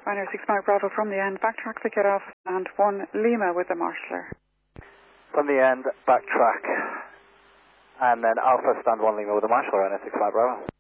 Ryanair 6 Mike Bravo from the end, backtrack to get off, and 1 Lima with the marshaller. From the end, backtrack, and then Alpha stand 1 Lima with the marshaller, Ryanair 6 Mike Bravo.